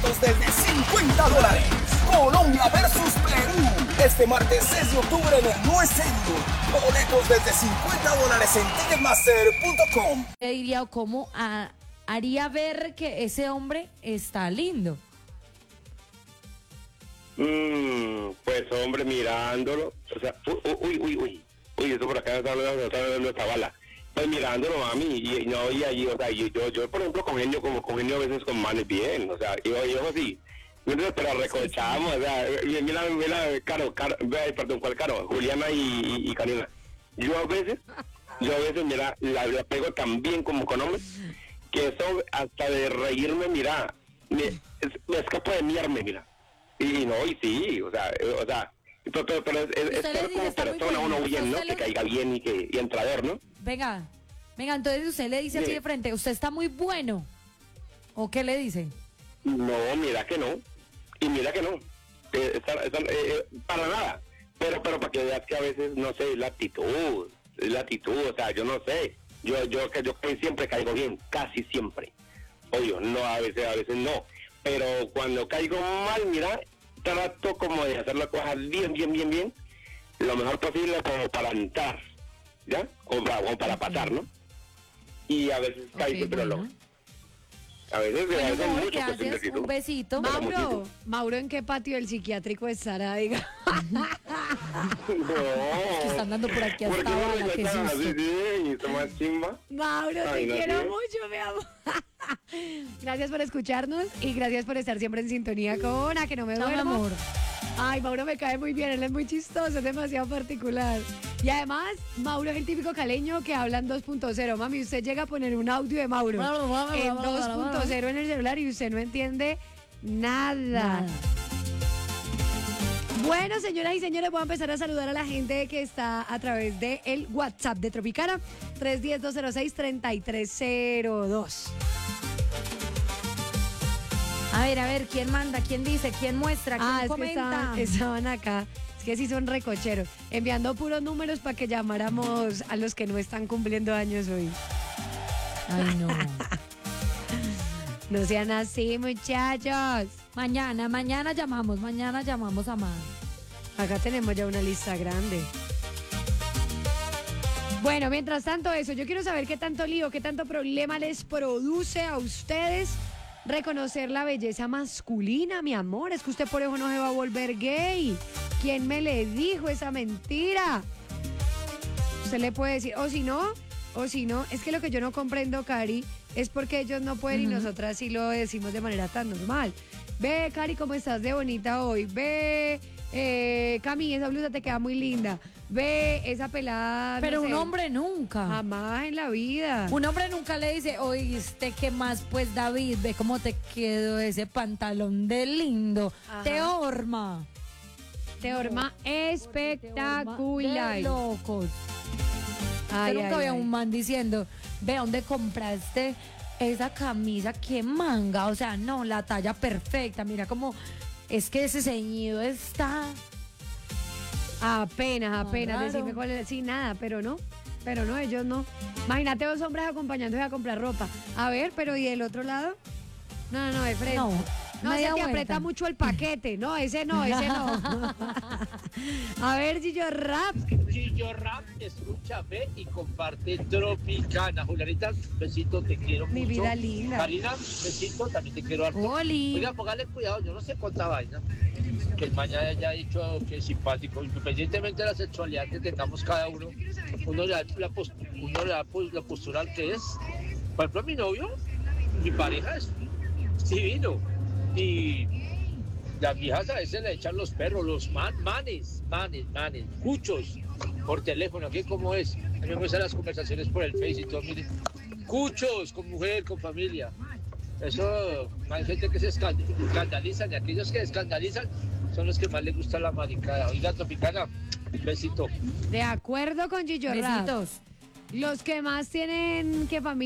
Desde $50. Colombia versus Perú. Este martes 6 de octubre en el No Estadio. Boletos desde $50 en ticketmaster.com. Diría cómo haría ver que ese hombre está lindo. Pues hombre, mirándolo, o sea, uy, eso por acá está hablando esta bala. Pues mirándolo, mami, y no, y ahí, o sea, yo por ejemplo, congenio a veces con manes bien, o sea, yo así, pero recochamos, o sea, mira, perdón, ¿cuál Caro? Juliana y Karina. Yo a veces, mira, la pego tan bien como con hombres, que eso, hasta de reírme, mira, me escapo de miarme, mira. Y no, y sí, o sea, pero es como persona uno bien, ¿no? Que caiga bien y entrador, ¿no? Venga, entonces usted le dice así de frente, usted está muy bueno. ¿O qué le dice? No, mira que no. Y mira que no. Para nada. Pero para que veas que a veces, no sé, es la actitud, o sea, yo no sé. Yo siempre caigo bien, casi siempre. Oye, no, a veces no. Pero cuando caigo mal, mira, trato como de hacer las cosas bien, lo mejor posible como para entrar, ¿ya? Como para pasar, ¿no? Y a veces caigo, pero no. A veces mucho gracias, un besito. Mauro, ¿en qué patio del psiquiátrico estará? Diga. No. Que están dando por aquí hasta bala, qué susto. Sí, toma chimba. Mauro, te quiero mucho, mi amor. Gracias por escucharnos y gracias por estar siempre en sintonía con A Que No Me Chao, Duermo. amor. Ay, Mauro me cae muy bien, él es muy chistoso, es demasiado particular. Y además, Mauro es el típico caleño que habla en 2.0. Mami, usted llega a poner un audio de Mauro en 2.0 en el celular y usted no entiende nada. Bueno, señoras y señores, voy a empezar a saludar a la gente que está a través del WhatsApp de Tropicana, 310-206-3302. A ver, ¿quién manda? ¿Quién dice? ¿Quién muestra? ¿Quién comenta? Que estaban acá. Es que sí son recocheros, enviando puros números para que llamáramos a los que no están cumpliendo años hoy. Ay, no. No sean así, muchachos. Mañana llamamos a Man. Acá tenemos ya una lista grande. Bueno, mientras tanto eso, yo quiero saber qué tanto lío, qué tanto problema les produce a ustedes reconocer la belleza masculina, mi amor. Es que usted por eso no se va a volver gay. ¿Quién me le dijo esa mentira? Usted le puede decir, o si no, es que lo que yo no comprendo, Cari, es porque ellos no pueden y nosotras sí lo decimos de manera tan normal. Ve, Cari, cómo estás de bonita hoy. Ve, Cami, esa blusa te queda muy linda. Ve, esa pelada. Pero un hombre nunca. Jamás en la vida. Un hombre nunca le dice, oíste, ¿qué más? Pues, David, ve cómo te quedó ese pantalón de lindo. Ajá. Te horma espectacular. De locos. Yo nunca había un man diciendo, ve, ¿dónde compraste esa camisa? ¿Qué manga? O sea, no, la talla perfecta. Mira cómo es que ese ceñido está... Apenas, Claro. decime cuál es. Sí, nada, pero no, ellos no. Imagínate dos hombres acompañándose a comprar ropa. A ver, pero ¿y el otro lado? No, de frente. No, ese te aprieta mucho el paquete. No, ese no. A ver, Gillo Rap. Gillo Rap, escucha, ve y comparte Tropicana. Julianita, besito, te quiero mucho. Mi vida linda. Karina, besito, también te quiero harto. Oli. Oiga, póngale cuidado, yo no sé cuánta vaina. Que el mañana haya dicho que es simpático, independientemente de la sexualidad que tengamos cada uno, uno le da la postura al que es. Por ejemplo, mi novio, mi pareja es divino. Y las viejas a veces le echan los perros, los manes, cuchos, por teléfono, aquí como es. A mí me gustan las conversaciones por el Face y todo, miren. Cuchos, con mujer, con familia. Eso, hay gente que se escandalizan y aquellos que escandalizan son los que más les gusta la maricada. Oiga, Tropicana, besito. De acuerdo con Gillo Rap. Besitos. Los que más tienen que familia.